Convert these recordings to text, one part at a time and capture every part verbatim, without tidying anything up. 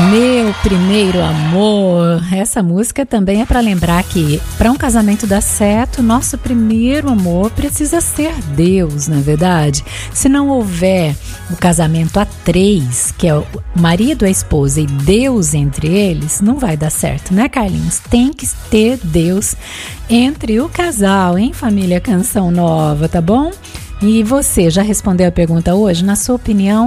Meu primeiro amor. Essa música também é para lembrar que para um casamento dar certo, nosso primeiro amor precisa ser Deus, não é verdade? Se não houver o casamento a três, que é o marido, a esposa e Deus entre eles, não vai dar certo, né, Carlinhos? Tem que ter Deus entre o casal, hein, família Canção Nova, tá bom? E você já respondeu a pergunta hoje? Na sua opinião,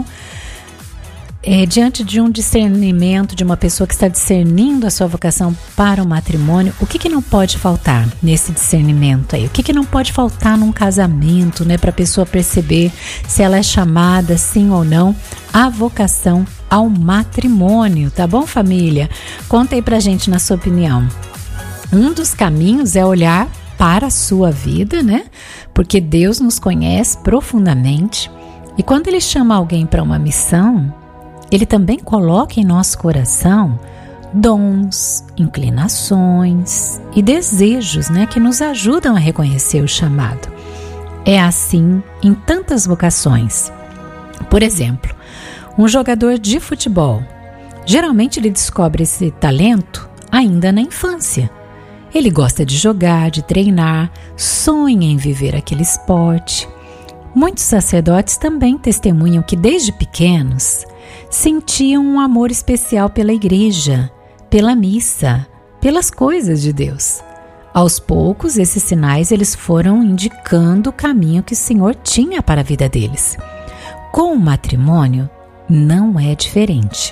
É, diante de um discernimento de uma pessoa que está discernindo a sua vocação para o matrimônio, o que, que não pode faltar nesse discernimento aí? O que, que não pode faltar num casamento, né, para a pessoa perceber se ela é chamada, sim ou não, à vocação ao matrimônio, tá bom, família? Conta aí pra gente na sua opinião. Um dos caminhos é olhar para a sua vida, né? Porque Deus nos conhece profundamente e quando Ele chama alguém para uma missão, Ele também coloca em nosso coração dons, inclinações e desejos, né, que nos ajudam a reconhecer o chamado. É assim em tantas vocações. Por exemplo, um jogador de futebol, geralmente ele descobre esse talento ainda na infância. Ele gosta de jogar, de treinar, sonha em viver aquele esporte. Muitos sacerdotes também testemunham que desde pequenos sentiam um amor especial pela igreja, pela missa, pelas coisas de Deus. Aos poucos, esses sinais eles foram indicando o caminho que o Senhor tinha para a vida deles. Com o matrimônio, não é diferente.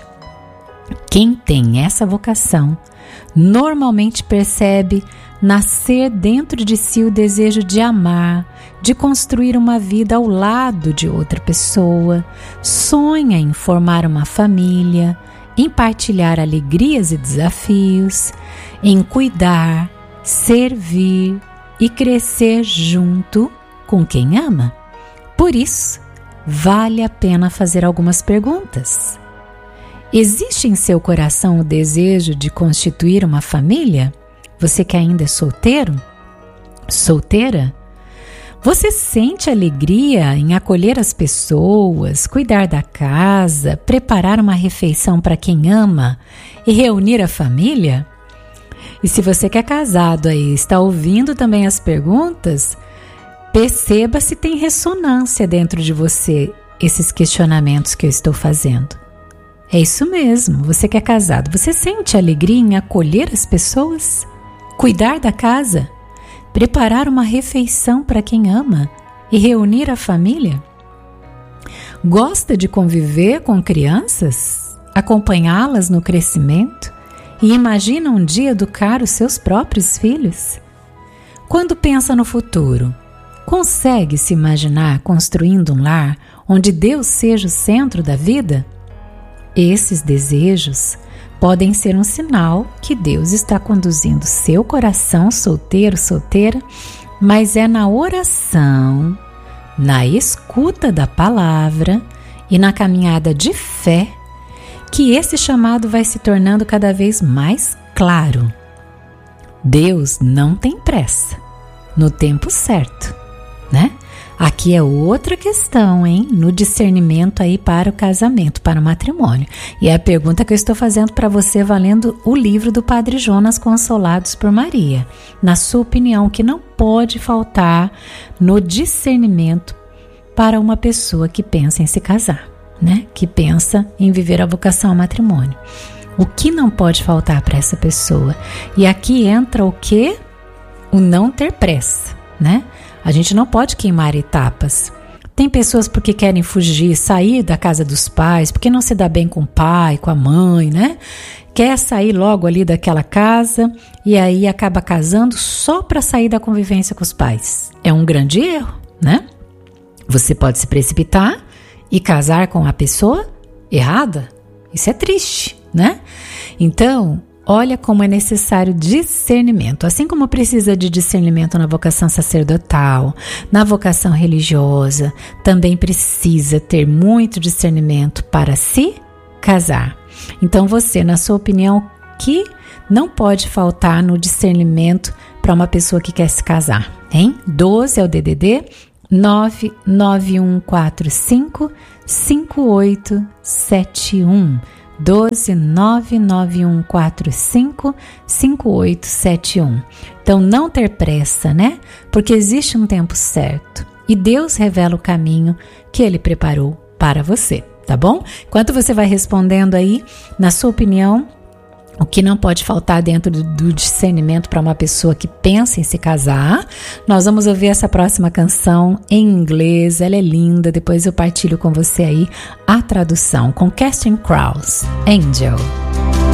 Quem tem essa vocação normalmente percebe nascer dentro de si o desejo de amar, de construir uma vida ao lado de outra pessoa, sonha em formar uma família, em partilhar alegrias e desafios, em cuidar, servir e crescer junto com quem ama. Por isso, vale a pena fazer algumas perguntas. Existe em seu coração o desejo de constituir uma família? Você que ainda é solteiro? Solteira? Você sente alegria em acolher as pessoas, cuidar da casa, preparar uma refeição para quem ama e reunir a família? E se você que é casado aí está ouvindo também as perguntas, perceba se tem ressonância dentro de você esses questionamentos que eu estou fazendo. É isso mesmo, você que é casado, você sente alegria em acolher as pessoas? Cuidar da casa? Preparar uma refeição para quem ama e reunir a família? Gosta de conviver com crianças? Acompanhá-las no crescimento? E imagina um dia educar os seus próprios filhos? Quando pensa no futuro, consegue se imaginar construindo um lar onde Deus seja o centro da vida? Esses desejos podem ser um sinal que Deus está conduzindo seu coração solteiro, solteira, mas é na oração, na escuta da palavra e na caminhada de fé que esse chamado vai se tornando cada vez mais claro. Deus não tem pressa, no tempo certo, né? Aqui é outra questão, hein? No discernimento aí para o casamento, para o matrimônio. E é a pergunta que eu estou fazendo para você valendo o livro do Padre Jonas, Consolados por Maria. Na sua opinião, o que não pode faltar no discernimento para uma pessoa que pensa em se casar, né? Que pensa em viver a vocação ao matrimônio. O que não pode faltar para essa pessoa? E aqui entra o quê? O não ter pressa, né? A gente não pode queimar etapas. Tem pessoas porque querem fugir, sair da casa dos pais, porque não se dá bem com o pai, com a mãe, né? Quer sair logo ali daquela casa e aí acaba casando só para sair da convivência com os pais. É um grande erro, né? Você pode se precipitar e casar com a pessoa errada. Isso é triste, né? Então, olha como é necessário discernimento. Assim como precisa de discernimento na vocação sacerdotal, na vocação religiosa, também precisa ter muito discernimento para se casar. Então você, na sua opinião, que não pode faltar no discernimento para uma pessoa que quer se casar, hein? doze é o D D D nove nove um quatro cinco cinco oito sete um. doze, nove nove um quatro cinco, cinco oito sete um. Então, não ter pressa, né? Porque existe um tempo certo e Deus revela o caminho que Ele preparou para você, tá bom? Enquanto você vai respondendo aí, na sua opinião, o que não pode faltar dentro do, do discernimento para uma pessoa que pensa em se casar, nós vamos ouvir essa próxima canção em inglês, ela é linda, depois eu partilho com você aí a tradução, com Casting Crowes, Angel.